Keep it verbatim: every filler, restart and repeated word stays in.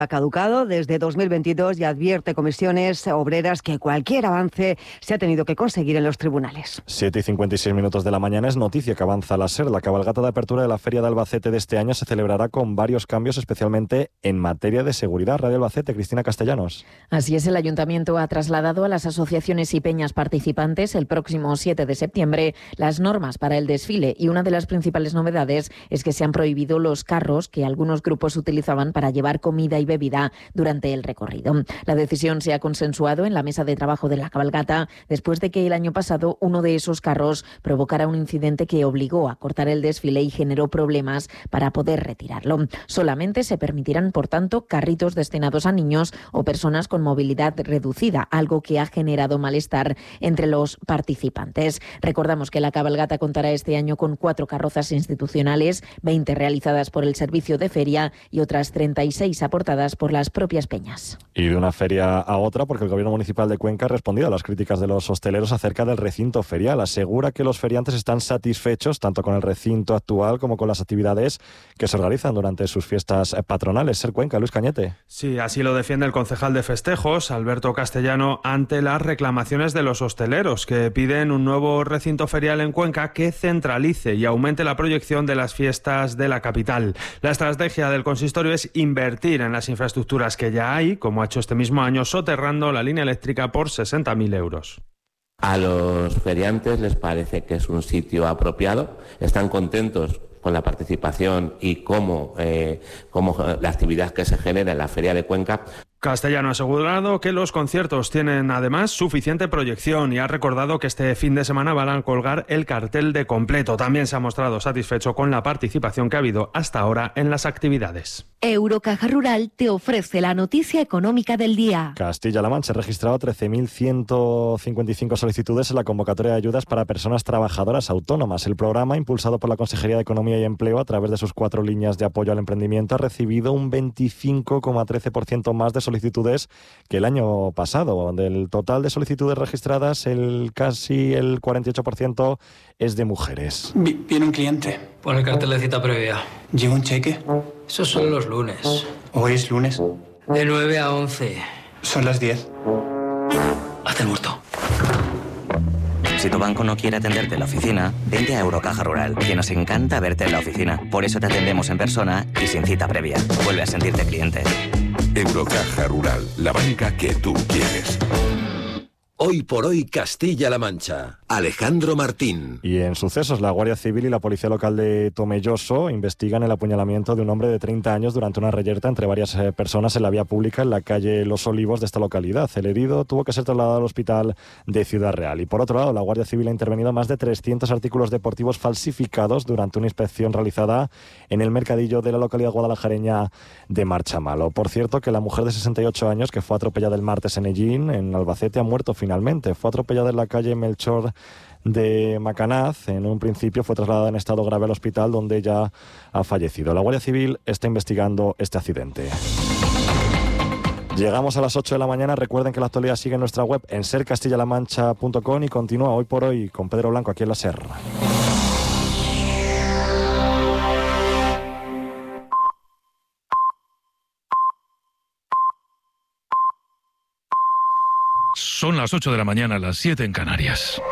Ha caducado desde dos mil veintidós y advierte comisiones obreras que cualquier avance se ha tenido que conseguir en los tribunales. siete y cincuenta y seis minutos de la mañana es noticia que avanza la SER. La cabalgata de apertura de la Feria de Albacete de este año se celebrará con varios cambios, especialmente en materia de seguridad. Radio Albacete, Cristina Castellanos. Así es, el Ayuntamiento ha trasladado a las asociaciones y peñas participantes el próximo siete de septiembre las normas para el desfile, y una de las principales novedades es que se han prohibido los carros que algunos grupos utilizaban para llevar comida y bebida durante el recorrido. La decisión se ha consensuado en la mesa de trabajo de la cabalgata después de que el año pasado uno de esos carros provocara un incidente que obligó a cortar el desfile y generó problemas para poder retirarlo. Solamente se permitirán, por tanto, carritos destinados a niños o personas con movilidad reducida, algo que ha generado malestar entre los participantes. Recordamos que la cabalgata contará este año con cuatro carrozas institucionales, veinte realizadas por el servicio de feria y otras treinta y seis aportadas por las propias peñas. Y de una feria a otra, porque el Gobierno Municipal de Cuenca ha respondido a las críticas de los hosteleros acerca del recinto ferial. Asegura que los feriantes están satisfechos tanto con el recinto actual como con las actividades que se organizan durante sus fiestas patronales. Ser Cuenca, Luis Cañete. Sí, así lo defiende el concejal de festejos, Alberto Castellano, ante las reclamaciones de los hosteleros, que piden un nuevo recinto ferial en Cuenca que centralice y aumente la proyección de las fiestas de la capital. La estrategia del consistorio es invertir en las infraestructuras que ya hay, como ha hecho este mismo año, soterrando la línea eléctrica por sesenta mil euros. A los feriantes les parece que es un sitio apropiado, están contentos con la participación y cómo, eh, cómo la actividad que se genera en la Feria de Cuenca. Castellano ha asegurado que los conciertos tienen además suficiente proyección y ha recordado que este fin de semana van a colgar el cartel de completo. También se ha mostrado satisfecho con la participación que ha habido hasta ahora en las actividades. Eurocaja Rural te ofrece la noticia económica del día. Castilla-La Mancha ha registrado trece mil ciento cincuenta y cinco solicitudes en la convocatoria de ayudas para personas trabajadoras autónomas. El programa, impulsado por la Consejería de Economía y Empleo a través de sus cuatro líneas de apoyo al emprendimiento, ha recibido un veinticinco coma trece por ciento más de solicitudes que el año pasado. Del total de solicitudes registradas, el casi el cuarenta y ocho por ciento es de mujeres. Viene un cliente. Pon el cartel de cita previa. ¿Lleva un cheque? Esos son los lunes. ¿Hoy es lunes? De nueve a once. Son las diez. Hazte el muerto. Si tu banco no quiere atenderte en la oficina, vente a Eurocaja Rural, que nos encanta verte en la oficina. Por eso te atendemos en persona y sin cita previa. Vuelve a sentirte cliente. Eurocaja Rural, la banca que tú quieres. Hoy por hoy Castilla-La Mancha. Alejandro Martín. Y en sucesos, la Guardia Civil y la Policía Local de Tomelloso investigan el apuñalamiento de un hombre de treinta años durante una reyerta entre varias eh, personas en la vía pública en la calle Los Olivos de esta localidad. El herido tuvo que ser trasladado al hospital de Ciudad Real. Y por otro lado, la Guardia Civil ha intervenido más de trescientos artículos deportivos falsificados durante una inspección realizada en el mercadillo de la localidad guadalajareña de Marchamalo. Por cierto, que la mujer de sesenta y ocho años que fue atropellada el martes en Ellín, en Albacete, ha muerto finalmente. Finalmente, fue atropellada en la calle Melchor de Macanaz. En un principio fue trasladada en estado grave al hospital, donde ya ha fallecido. La Guardia Civil está investigando este accidente. Llegamos a las ocho de la mañana. Recuerden que la actualidad sigue en nuestra web en ser castilla la mancha punto com y continúa hoy por hoy con Pedro Blanco aquí en la SER. Son las ocho de la mañana, las siete en Canarias.